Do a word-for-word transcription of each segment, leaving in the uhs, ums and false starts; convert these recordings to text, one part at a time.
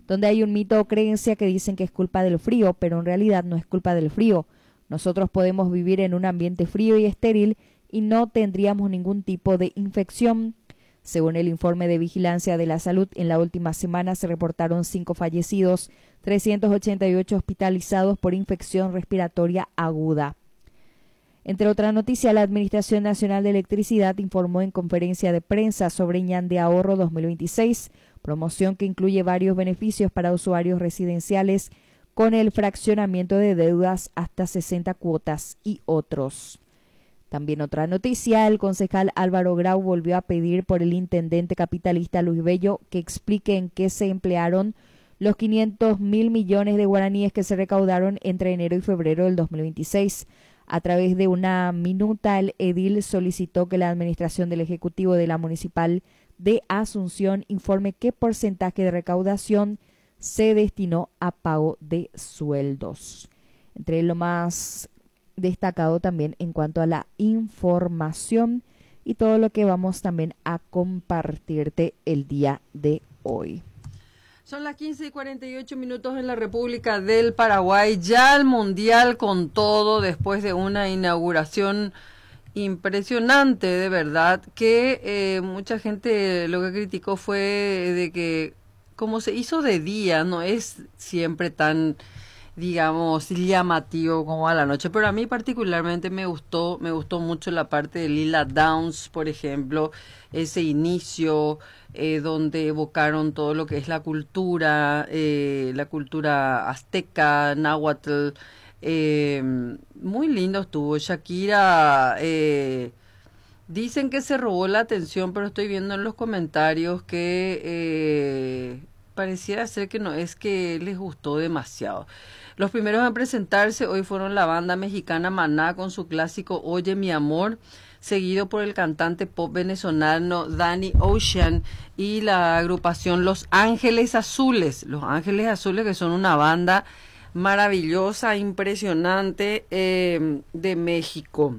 donde hay un mito o creencia que dicen que es culpa del frío, pero en realidad no es culpa del frío. Nosotros podemos vivir en un ambiente frío y estéril y no tendríamos ningún tipo de infección. Según el informe de Vigilancia de la Salud, en la última semana se reportaron cinco fallecidos, trescientos ochenta y ocho hospitalizados por infección respiratoria aguda. Entre otras noticias, la Administración Nacional de Electricidad informó en conferencia de prensa sobre Ñan de Ahorro dos mil veintiséis, promoción que incluye varios beneficios para usuarios residenciales con el fraccionamiento de deudas hasta sesenta cuotas y otros. También otra noticia, el concejal Álvaro Grau volvió a pedir por el intendente capitalista Luis Bello que explique en qué se emplearon los quinientos mil millones de guaraníes que se recaudaron entre enero y febrero del dos mil veintiséis. A través de una minuta, el edil solicitó que la administración del Ejecutivo de la Municipal de Asunción informe qué porcentaje de recaudación se destinó a pago de sueldos. Entre lo más destacado también en cuanto a la información y todo lo que vamos también a compartirte el día de hoy. Son las quince y cuarenta y ocho minutos en la República del Paraguay, ya el Mundial con todo, después de una inauguración impresionante, de verdad, que eh, mucha gente lo que criticó fue de que como se hizo de día, no es siempre tan, digamos, llamativo como a la noche, pero a mí particularmente me gustó, me gustó mucho la parte de Lila Downs, por ejemplo, ese inicio eh, donde evocaron todo lo que es la cultura, eh, la cultura azteca, náhuatl, eh, muy lindo estuvo. Shakira, eh, dicen que se robó la atención, pero estoy viendo en los comentarios que eh, pareciera ser que no, es que les gustó demasiado. Los primeros en presentarse hoy fueron la banda mexicana Maná con su clásico Oye mi amor, seguido por el cantante pop venezolano Danny Ocean y la agrupación Los Ángeles Azules. Los Ángeles Azules, que son una banda maravillosa, impresionante eh, de México.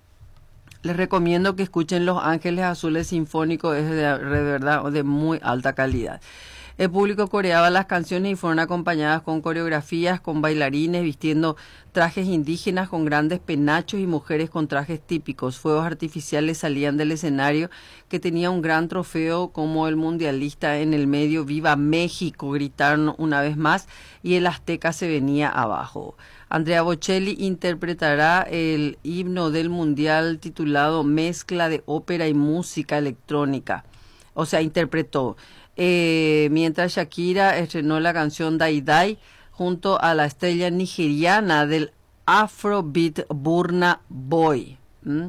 Les recomiendo que escuchen Los Ángeles Azules Sinfónicos, es de, de verdad de muy alta calidad. El público coreaba las canciones y fueron acompañadas con coreografías, con bailarines vistiendo trajes indígenas con grandes penachos y mujeres con trajes típicos. Fuegos artificiales salían del escenario que tenía un gran trofeo como el mundialista en el medio. ¡Viva México!, gritaron una vez más y el Azteca se venía abajo. Andrea Bocelli interpretará el himno del mundial titulado Mezcla de ópera y música electrónica. O sea, interpretó. Eh, mientras Shakira estrenó la canción Dai Dai junto a la estrella nigeriana del Afrobeat Burna Boy. ¿Mm?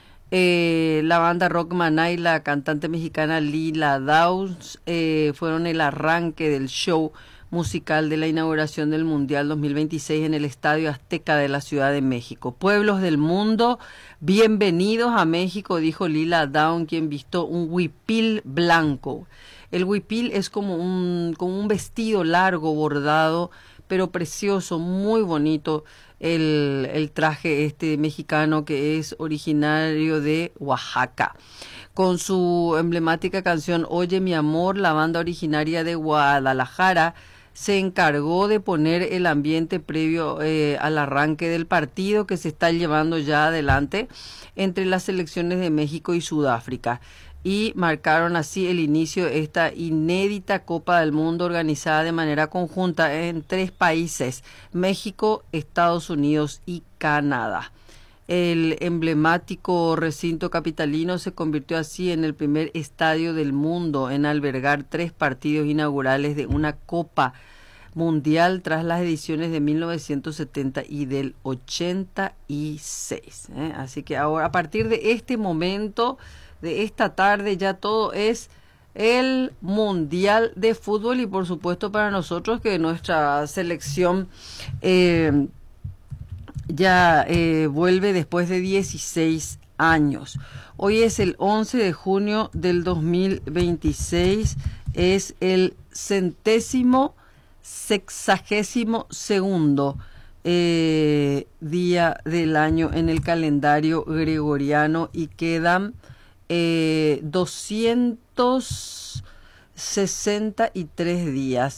Eh, la banda rock Maná y la cantante mexicana Lila Downs eh, fueron el arranque del show musical de la inauguración del Mundial dos mil veintiséis en el Estadio Azteca de la Ciudad de México. Pueblos del mundo, bienvenidos a México, dijo Lila Downs, quien vistió un huipil blanco. El huipil es como un, como un vestido largo, bordado, pero precioso, muy bonito, el, el traje este mexicano que es originario de Oaxaca. Con su emblemática canción Oye mi amor, la banda originaria de Guadalajara se encargó de poner el ambiente previo eh, al arranque del partido que se está llevando ya adelante entre las selecciones de México y Sudáfrica, y marcaron así el inicio de esta inédita Copa del Mundo organizada de manera conjunta en tres países: México, Estados Unidos y Canadá. El emblemático recinto capitalino se convirtió así en el primer estadio del mundo en albergar tres partidos inaugurales de una Copa Mundial tras las ediciones de mil novecientos setenta y del ochenta y seis. ¿eh? Así que ahora, a partir de este momento, de esta tarde, ya todo es el Mundial de Fútbol, y por supuesto para nosotros que nuestra selección eh, ya eh, vuelve después de dieciséis años. Hoy es el once de junio del dos mil veintiséis, es el centésimo sexagésimo segundo eh, día del año en el calendario gregoriano, y quedan eh, doscientos sesenta y tres días